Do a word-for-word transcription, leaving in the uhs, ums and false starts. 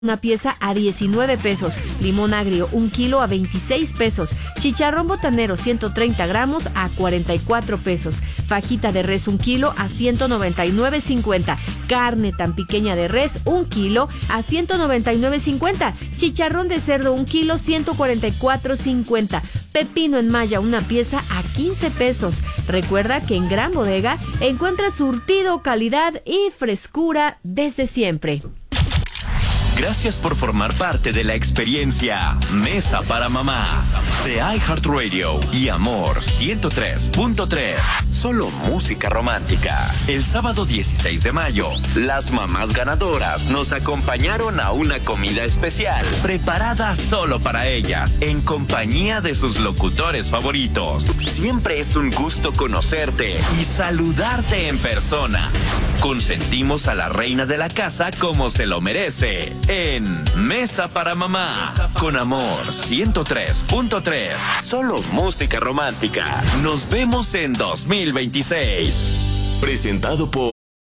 una pieza a diecinueve pesos, limón agrio un kilo a veintiséis pesos, chicharrón botanero ciento treinta gramos a cuarenta y cuatro pesos, fajita de res un kilo a ciento noventa y nueve cincuenta, carne tan pequeña de res un kilo a ciento noventa y nueve cincuenta, chicharrón de cerdo un kilo ciento cuarenta y cuatro cincuenta, pepino en malla una pieza a quince pesos. Recuerda que en Gran Bodega encuentras surtido, calidad y frescura desde siempre. Gracias por formar parte de la experiencia Mesa para Mamá de iHeartRadio y Amor ciento tres punto tres. Solo música romántica. El sábado dieciséis de mayo, las mamás ganadoras nos acompañaron a una comida especial preparada solo para ellas en compañía de sus locutores favoritos. Siempre es un gusto conocerte y saludarte en persona. Consentimos a la reina de la casa como se lo merece en Mesa para Mamá con Amor ciento tres punto tres. Solo música romántica. Nos vemos en dos mil veintiséis. Presentado por